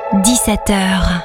17h.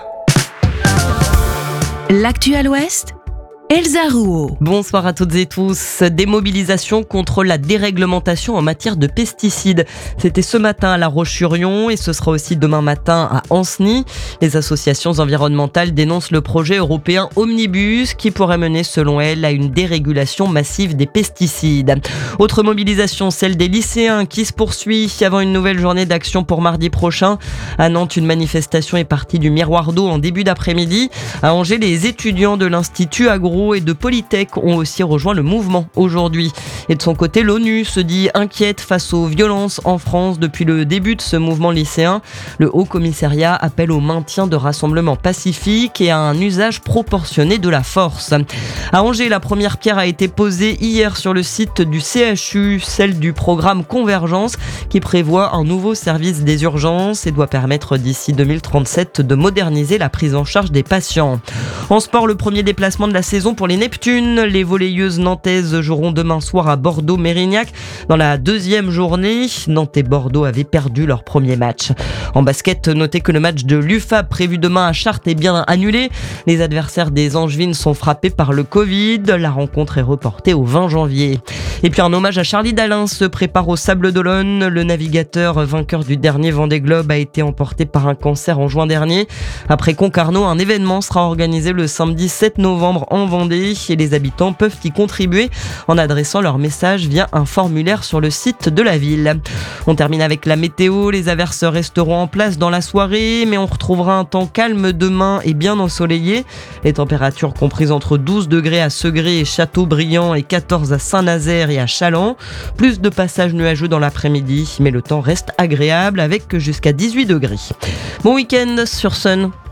L'actu à l'Ouest, Elsa Rouault. Bonsoir à toutes et tous. Des mobilisations contre la déréglementation en matière de pesticides. C'était ce matin à La Roche-sur-Yon et ce sera aussi demain matin à Ancenis. Les associations environnementales dénoncent le projet européen Omnibus qui pourrait mener, selon elles, à une dérégulation massive des pesticides. Autre mobilisation, celle des lycéens qui se poursuit avant une nouvelle journée d'action pour mardi prochain. À Nantes, une manifestation est partie du Miroir d'eau en début d'après-midi. À Angers, les étudiants de l'Institut Agro et de Polytech ont aussi rejoint le mouvement aujourd'hui. Et de son côté, l'ONU se dit inquiète face aux violences en France depuis le début de ce mouvement lycéen. Le Haut Commissariat appelle au maintien de rassemblements pacifiques et à un usage proportionné de la force. À Angers, la première pierre a été posée hier sur le site du CHU, celle du programme Convergence qui prévoit un nouveau service des urgences et doit permettre d'ici 2037 de moderniser la prise en charge des patients. En sport, le premier déplacement de la saison pour les Neptunes. Les volleyeuses nantaises joueront demain soir à Bordeaux-Mérignac. Dans la deuxième journée, Nantes et Bordeaux avaient perdu leur premier match. En basket, notez que le match de l'UFAB prévu demain à Chartres est bien annulé. Les adversaires des Angevines sont frappés par le Covid. La rencontre est reportée au 20 janvier. Et puis un hommage à Charlie Dalin se prépare au Sables d'Olonne. Le navigateur vainqueur du dernier Vendée Globe a été emporté par un cancer en juin dernier. Après Concarneau, un événement sera organisé le samedi 7 novembre en Vendée et les habitants peuvent y contribuer en adressant leur message via un formulaire sur le site de la ville. On termine avec la météo. Les averses resteront en place dans la soirée, mais on retrouvera un temps calme demain et bien ensoleillé. Les températures comprises entre 12 degrés à Segré et Châteaubriand et 14 à Saint-Nazaire et à Challans. Plus de passages nuageux dans l'après-midi, mais le temps reste agréable avec jusqu'à 18 degrés. Bon week-end sur Sun.